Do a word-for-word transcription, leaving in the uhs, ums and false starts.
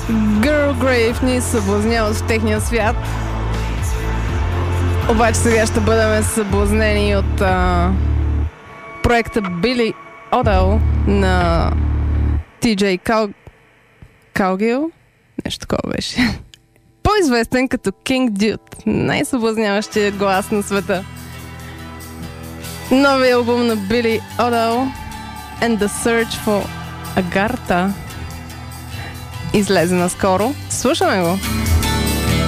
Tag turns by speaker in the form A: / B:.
A: Girl Grave ни съблазняват в техния свят. Обаче сега ще бъдем съблазнени от а, проекта Billy Idol на Ти Джей Кал... Калгил. Нещо такова беше. По-известен като King Dude. Най-съблазняващия глас на света. Новия албум на Billy Idol And the Search for Agartha излезе наскоро. Слушаме го!